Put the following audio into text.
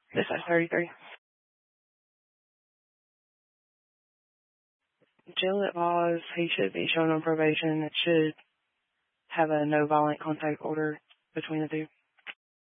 Dispatch 33. Jail advised he should be shown on probation. It should have a no violent contact order between the two.